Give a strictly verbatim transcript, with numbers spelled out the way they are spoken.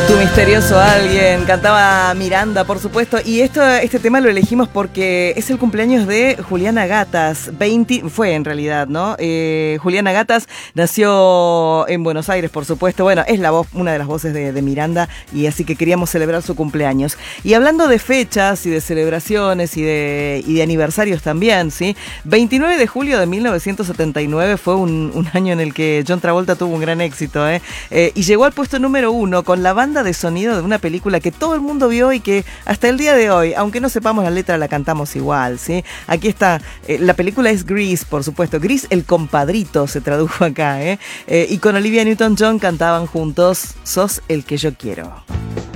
Tu misterioso alguien, cantaba Miranda, por supuesto, y esto, este tema lo elegimos porque es el cumpleaños de Juliana Gatas, veinte, fue en realidad, ¿no? Eh, Juliana Gatas nació en Buenos Aires, por supuesto, bueno, es la voz, una de las voces de, de Miranda, y así que queríamos celebrar su cumpleaños. Y hablando de fechas y de celebraciones y de, y de aniversarios también, ¿sí? veintinueve de julio de mil novecientos setenta y nueve fue un, un año en el que John Travolta tuvo un gran éxito, ¿eh? Eh, y llegó al puesto número uno con la banda de sonido de una película que todo el mundo vio y que hasta el día de hoy, aunque no sepamos la letra, la cantamos igual, ¿sí? Aquí está, eh, la película es Grease, por supuesto. Grease, el compadrito, se tradujo acá, ¿eh? Eh, y con Olivia Newton-John cantaban juntos Sos el que yo quiero.